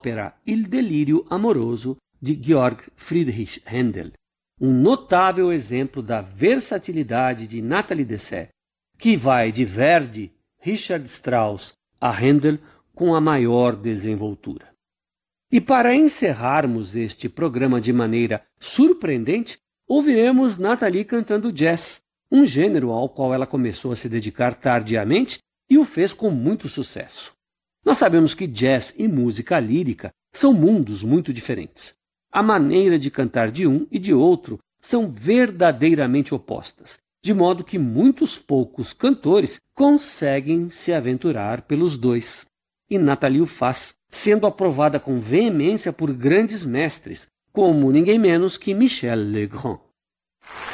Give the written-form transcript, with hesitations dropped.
ópera Il Delírio Amoroso, de Georg Friedrich Händel, um notável exemplo da versatilidade de Nathalie Dessay, que vai de Verdi, Richard Strauss a Händel com a maior desenvoltura. E para encerrarmos este programa de maneira surpreendente, ouviremos Nathalie cantando jazz, um gênero ao qual ela começou a se dedicar tardiamente e o fez com muito sucesso. Nós sabemos que jazz e música lírica são mundos muito diferentes. A maneira de cantar de um e de outro são verdadeiramente opostas, de modo que muitos poucos cantores conseguem se aventurar pelos dois. E Nathalie o faz, sendo aprovada com veemência por grandes mestres, como ninguém menos que Michel Legrand.